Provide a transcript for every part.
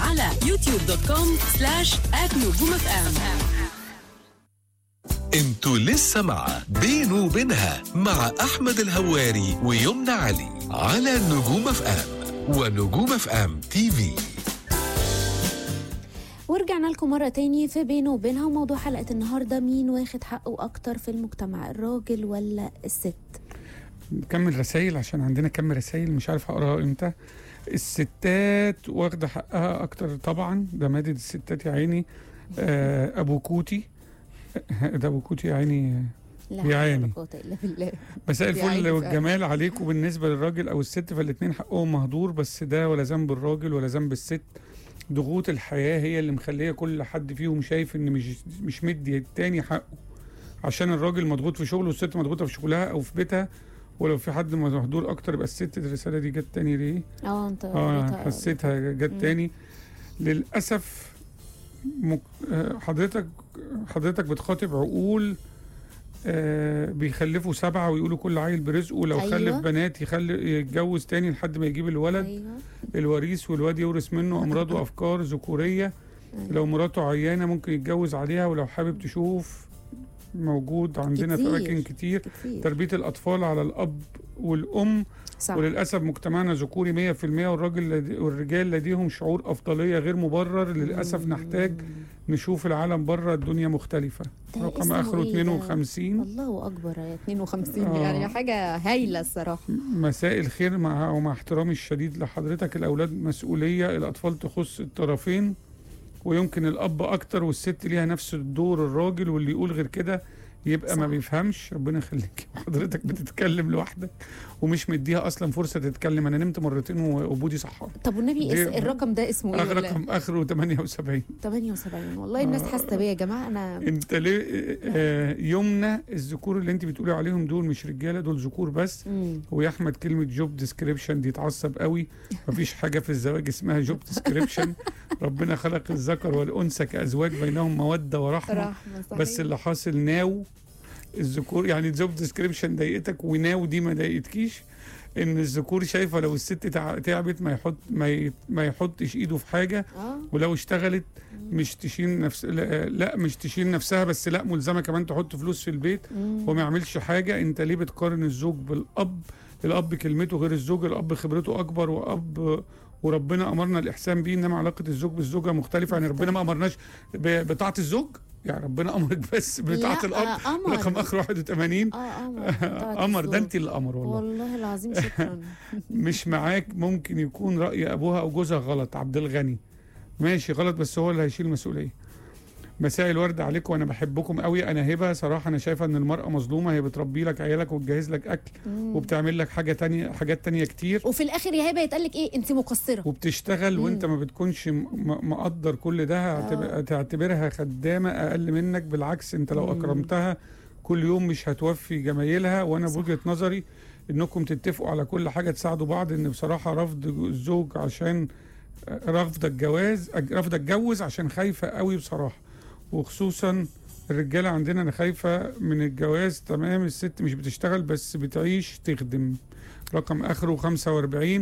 على youtube.com/@نجوم-FM. انتوا لسه مع بينه وبينها مع احمد الهواري ويمنى علي على نجوم اف ام ونجوم اف ام تي في. ورجعنا لكم مرة تاني في بينه وبينها، وموضوع حلقة النهاردة: مين واخد حقه أكتر في المجتمع، الراجل ولا الست؟ نكمل رسائل عشان عندنا كم رسائل مش عارف أقراها إمتى. الستات واخدة حقها أكتر طبعا، ده مادة الستات يا عيني. أبو كوتي ده أبو كوتي يا عيني بيعاني. مساء الفل والجمال عليكم. بالنسبة للراجل أو الست فالاتنين حقهم مهدور، بس ده ولا ذنب الراجل ولا ذنب الست. ضغوط الحياة هي اللي مخلية كل حد فيهم شايف ان مش مدي التاني حقه، عشان الراجل مضغوط في شغله والست مضغوطة في شغلها او في بيتها. ولو في حد مهدور اكتر يبقى الست. الرسالة دي جت تاني ليه؟ انت حسيتها جت تاني للأسف. حضرتك بتخاطب عقول بيخلفوا 7 ويقولوا كل عيل برزقه. لو أيوة. خلف بنات يتجوز تاني لحد ما يجيب الولد. أيوة. الوريث والواد يورث منه أمراض وأفكار ذكورية. أيوة. لو مراته عيانة ممكن يتجوز عليها، ولو حابب تشوف موجود عندنا في أماكن كتير. تربية الأطفال على الأب والأم. صح. وللأسف مجتمعنا ذكوري 100%، والرجال لديهم شعور أفضلية غير مبرر. للأسف نحتاج نشوف العالم بره، الدنيا مختلفة. رقم آخره 52. الله أكبر يا 52. يعني حاجة هايلة الصراحة. مساء الخير. ومع احترامي الشديد لحضرتك، الأولاد مسؤولية، الأطفال تخص الطرفين، ويمكن الأب أكتر والست ليها نفس الدور الراجل، واللي يقول غير كده يبقى صح. ما بيفهمش. ربنا يخليك. حضرتك بتتكلم لوحدك ومش مديها اصلا فرصه تتكلم. انا نمت مرتين وبودي صحى. طب والنبي الرقم ده اسمه ايه؟ رقم اخره 78. 78. والله الناس حاسه بيا يا جماعه. انا انت ليه يمنى الذكور اللي انت بتقولي عليهم دول مش رجاله، دول ذكور بس. ويا احمد كلمه جوب ديسكريبشن دي اتعصب قوي. مفيش حاجه في الزواج اسمها جوب ديسكريبشن. ربنا خلق الذكر والانثى كازواج بينهم موده ورحمه. بس اللي حاصل ناو الذكور، يعني جوب ديسكريبشن ضايقتك وناو دي ما ضايقتكيش. ان الذكور شايفه لو الست تعبت ما يحطش ايده في حاجه. ولو اشتغلت مش تشيل مش تشيل نفسها بس، لا ملزمه كمان تحط فلوس في البيت وما يعملش حاجه. انت ليه بتقارن الزوج بالاب؟ الاب كلمته غير الزوج، الاب خبرته اكبر، واب وربنا امرنا الاحسان بيه، انما علاقه الزوج بالزوجه مختلفه. يعني ربنا ما امرناش بطاعه الزوج، يعني ربنا امرك بس بطاعه الاب. رقم اخر 81. امر ده انت اللي امر. والله العظيم شكرا. مش معاك ممكن يكون راي ابوها او جوزها غلط. عبد الغني ماشي غلط، بس هو اللي هيشيل المسؤوليه. مساء الورد عليكم، وانا بحبكم قوي. انا هبه. صراحه انا شايفه ان المراه مظلومه. هي بتربي لك عيالك وتجهز لك اكل وبتعمل لك حاجات تانية كتير، وفي الاخر يا هبه يتقال لك ايه؟ انت مقصره. وبتشتغل وانت ما بتكونش مقدر كل ده. هتعتبرها خدامه اقل منك. بالعكس انت لو اكرمتها كل يوم مش هتوفي جمايلها. وانا بوجهه نظري انكم تتفقوا على كل حاجه تساعدوا بعض. ان بصراحه رفض الزوج عشان رفض اتجوز عشان خايفه قوي بصراحه. وخصوصا الرجاله عندنا، انا خايفه من الجواز. تمام. الست مش بتشتغل بس بتعيش تخدم. رقم اخره 45.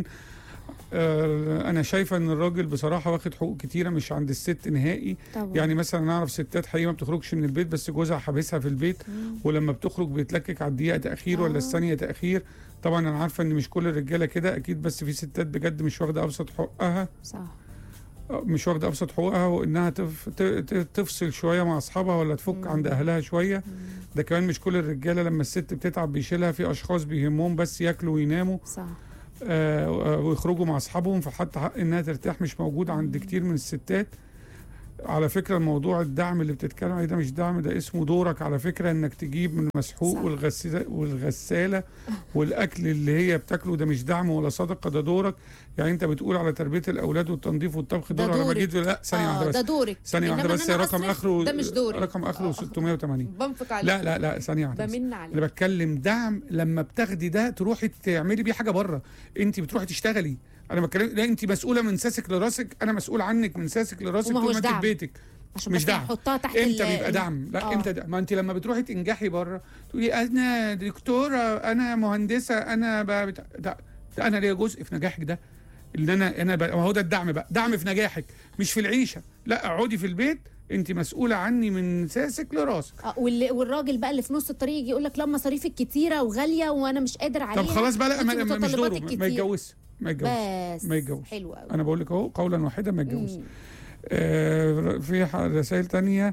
انا شايفه ان الراجل بصراحه واخد حقوق كتيره مش عند الست نهائي. طبعا. يعني مثلا نعرف ستات حقيقه ما بتخرجش من البيت بس جوزها حابسها في البيت. ولما بتخرج بيتلكك على الدقيقه تاخير ولا الثانيه تاخير. طبعا انا عارفه ان مش كل الرجاله كده اكيد، بس في ستات بجد مش واخده ابسط حقها. صح. مش واخده ابسط حقوقها، وانها تفصل شويه مع اصحابها ولا تفك عند اهلها شويه. ده كمان مش كل الرجاله لما الست بتتعب بيشيلها. في اشخاص بيهمهم بس ياكلوا ويناموا. صح. ويخرجوا مع اصحابهم، فحتى حق انها ترتاح مش موجود عند كتير من الستات. على فكره الموضوع الدعم اللي بتتكلم عليه ده مش دعم، ده اسمه دورك. على فكره انك تجيب من المسحوق والغساله والاكل اللي هي بتاكله، ده مش دعم ولا صدقه، ده دورك. يعني انت بتقول على تربيه الاولاد والتنظيف والطبخ دور. على مجيد لا ثانيه واحده بس. ده دورك. ثانيه واحده بس. رقم اخره ده مش دوري. رقم اخره 680. بنفق عليك. لا ثانيه واحده. بمن عليك. انا بتكلم دعم لما بتاخدي ده تروحي تعملي بيه حاجه بره. انت بتروحي تشتغلي. انا بتكلم لا، انت مسؤوله من ساسك لراسك. انا مسؤول عنك من ساسك لراسك طول ما انت في بيتك. مش دعم. امتى بيبقى دعم؟ لا امتى دعم؟ ما انت لما بتروحي تنجحي بره تقولي انا دكتوره، انا مهندسه، انا ده انا ليا جزء في نجاحك ده. ان انا هو ده الدعم بقى، دعم في نجاحك مش في العيشه، لا اقعدي في البيت انت مسؤوله عني من ساسك لراسك. والراجل بقى اللي في نص الطريق يجي يقول لك لا مصاريفك كتيره وغاليه وانا مش قادر عليها. طب خلاص بقى، لا مش دوره، الكتير. ما يتجوزش بس ما يتجوزش. حلو قوي. انا بقول لك اهو قولا واحدا ما يتجوزش. في رسائل تانية.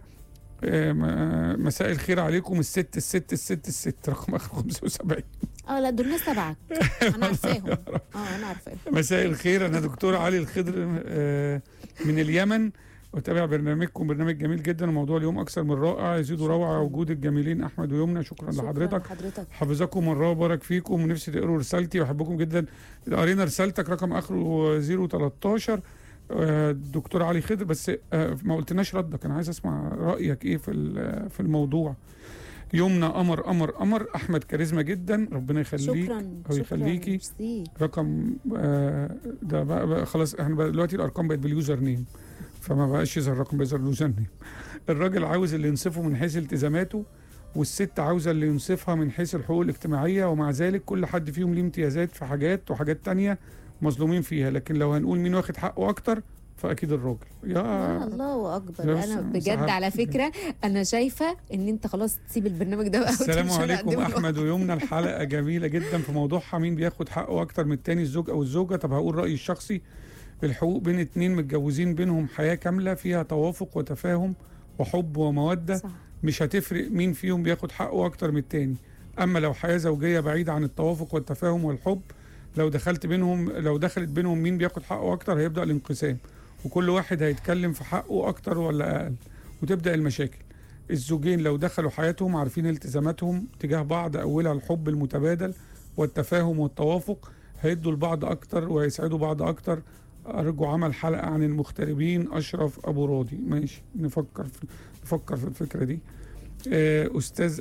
مساء الخير عليكم، الست رقم اخر 75. لا دول ناس تبعك انا عارفاهم. انا عارفاهم. مساء الخير، انا دكتور علي الخضر من اليمن، وتابع برنامجكم، برنامج جميل جدا وموضوع اليوم اكثر من رائع، يزيدوا روعه وجود الجميلين احمد ويمنى. شكرا لحضرتك. حفظكم الله وبارك فيكم، ونفسي تقروا رسالتي واحبكم جدا. قرينا رسالتك رقم اخره 013 دكتور علي خضر، بس ما قلتناش ردك، انا عايز اسمع رايك ايه في الموضوع. يمنى قمر احمد كاريزما جدا، ربنا يخليك او يخليكي. رقم ده بقى خلاص، احنا بقى دلوقتي الارقام بقت باليوزر نيم، فما بقاش يظهر رقم، بيظهر اليوزر نيم. الراجل عاوز اللي ينصفه من حيث التزاماته، والست عاوزه اللي ينصفها من حيث الحقوق الاجتماعيه، ومع ذلك كل حد فيهم ليه امتيازات في حاجات وحاجات تانية مظلومين فيها، لكن لو هنقول مين واخد حقه اكتر فاكيد الراجل. يا الله اكبر. انا بجد على فكره انا شايفه ان انت خلاص تسيب البرنامج ده بقى. السلام عليكم احمد ويمنى، الحلقه جميله جدا في موضوعها مين بياخد حقه اكتر من التاني، الزوج او الزوجه. طب هقول رايي الشخصي، الحقوق بين اتنين متجوزين بينهم حياه كامله فيها توافق وتفاهم وحب وموده، صح. مش هتفرق مين فيهم بياخد حقه اكتر من التاني. اما لو حياه زوجيه بعيده عن التوافق والتفاهم والحب، لو دخلت بينهم مين بياخد حقه اكتر، هيبدا الانقسام، وكل واحد هيتكلم في حقه اكتر ولا اقل، وتبدا المشاكل. الزوجين لو دخلوا حياتهم عارفين التزاماتهم تجاه بعض، اولها الحب المتبادل والتفاهم والتوافق، هيدوا لبعض اكتر وهيسعدوا بعض اكتر. ارجو عمل حلقه عن المغتربين. اشرف ابو راضي. ماشي، نفكر في الفكره دي. استاذ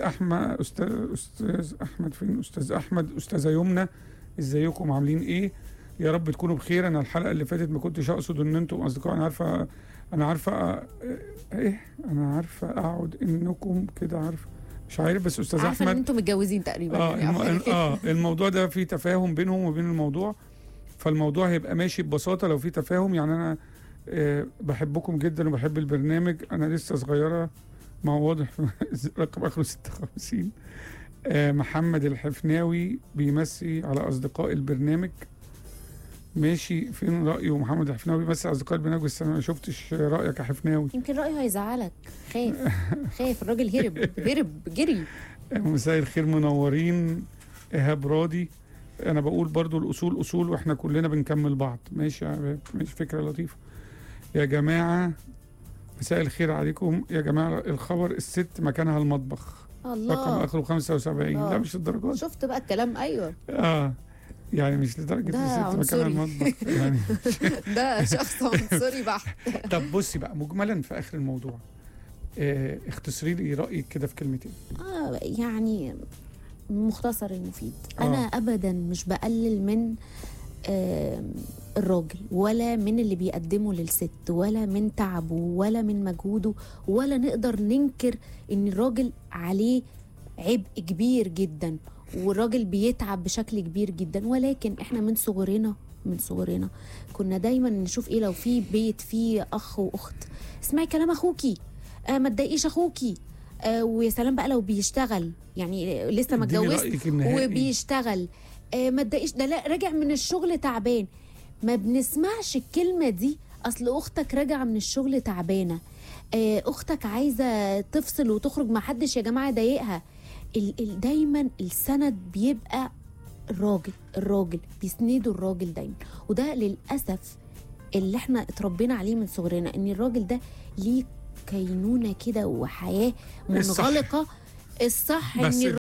احمد فين؟ استاذه يمنى، ازيكم عاملين ايه؟ يا رب تكونوا بخير. انا الحلقه اللي فاتت ما كنتش اقصد ان انتم اصدقاء، انا عارفه اقعد انكم كده، عارفه مش عارف، بس استاذ احمد ان انتم متجوزين تقريبا. الموضوع ده في تفاهم بينهم وبين الموضوع، فالموضوع هيبقى ماشي ببساطه لو في تفاهم. يعني انا بحبكم جدا وبحب البرنامج، انا لسه صغيره ما هو واضح. رقم اخره 56. محمد الحفناوي بيمسي على اصدقاء البرنامج. ماشي، فين رأيه محمد الحفناوي بيمسي على اصدقاء البرنامج؟ بس انا ما شفتش رايك يا حفناوي. يمكن رايه هيزعلك. خايف الراجل هرب جري. مساء الخير، منورين. ايهاب راضي. انا بقول برضو الاصول اصول واحنا كلنا بنكمل بعض. ماشي فكره لطيفه يا جماعه. مساء الخير عليكم يا جماعه. الخبر الست مكانها المطبخ. الله. رقم اخره 75. لا مش الدرجات. شفت بقى الكلام؟ ايوه. يعني مش لدرجه الست مكانها المطبخ يعني. ده شخص عنصري بحت. طب بصي بقى مجملا في اخر الموضوع، اختصري لي رايك كده في كلمتين. يعني مختصر المفيد. انا ابدا مش بقلل من الراجل ولا من اللي بيقدمه للست ولا من تعبه ولا من مجهوده، ولا نقدر ننكر ان الراجل عليه عبء كبير جدا والراجل بيتعب بشكل كبير جدا. ولكن احنا من صغرنا كنا دايما نشوف ايه، لو في بيت فيه اخ واخت، اسمعي كلام اخوكي، ما تضايقيش اخوكي. ويا سلام بقى لو بيشتغل، يعني لسه ما اتجوزش وبيشتغل، ما تضايقيش ده، لا راجع من الشغل تعبان. ما بنسمعش الكلمه دي. اصل اختك راجعه من الشغل تعبانه، اختك عايزه تفصل وتخرج، ما حدش يا جماعه ضايقها. دايما السند بيبقى الراجل بيسندوا الراجل دايما. وده للاسف اللي احنا اتربينا عليه من صغرنا، ان الراجل ده ليه كينونه كده وحياه منغلقه. الصح ان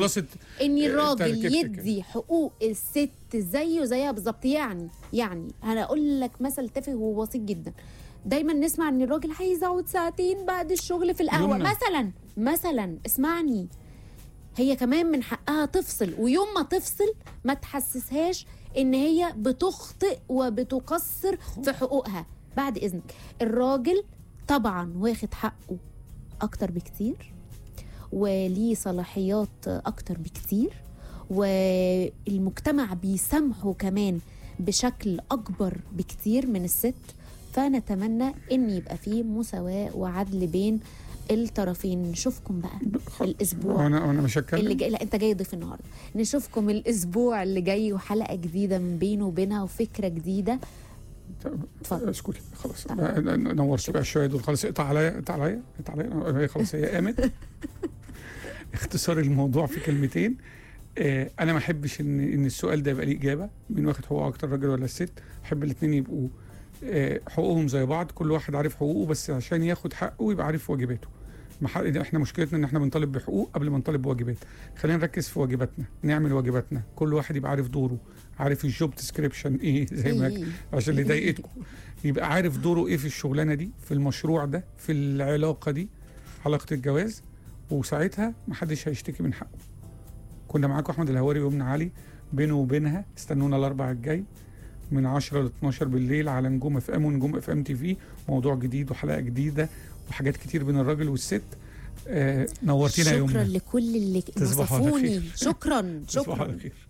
الراجل يدي حقوق الست زيها بالظبط. يعني انا اقول لك مثل تافه وبسيط جدا. دايما نسمع ان الراجل عايز يقعد ساعتين بعد الشغل في القهوه مثلا. اسمعني، هي كمان من حقها تفصل، ويوم ما تفصل ما تحسسهاش ان هي بتخطئ وبتقصر في حقوقها. بعد اذنك، الراجل طبعا واخد حقه اكتر بكتير وليه صلاحيات اكتر بكتير، والمجتمع بيسامحه كمان بشكل اكبر بكتير من الست، فنتمنى ان يبقى فيه مساواة وعدل بين الطرفين. نشوفكم بقى الاسبوع انا مش هتكلم اللي جاي. لا انت جاي ضيف النهارده. نشوفكم الاسبوع اللي جاي وحلقه جديده من بينه وبينها وفكره جديده. اتفضل. اسكتي خلاص، نورتي بقى شويه دول خلاص. اقطع عليا هي خلاص هي قامت. اختصار الموضوع في كلمتين. انا ما احبش ان السؤال ده يبقى ليه اجابه مين واخد حقوقه اكتر، الراجل ولا الست. احب الاثنين يبقوا حقوقهم زي بعض، كل واحد عارف حقوقه، بس عشان ياخد حقه يبقى عارف واجباته. احنا مشكلتنا ان احنا بنطالب بحقوق قبل ما نطالب بواجبات. خلينا نركز في واجباتنا، نعمل واجباتنا، كل واحد يبقى عارف دوره، عارف الجوب ديسكريبشن ايه زي ما عشان اللي ضايقتكم يبقى عارف دوره ايه في الشغلانه دي، في المشروع ده، في العلاقه دي، علاقه الجواز، وساعتها محدش هيشتكي من حقه. كنا معاكم احمد الهواري ويمنى علي، بينه وبينها. استنونا الاربعاء الجاي من 10 ل 12 بالليل على نجوم اف ام ونجوم اف ام تي في. موضوع جديد وحلقه جديده وحاجات كتير بين الراجل والست. نورتينا يا يمنى. شكرا لكل اللي نصفوني. شكرا.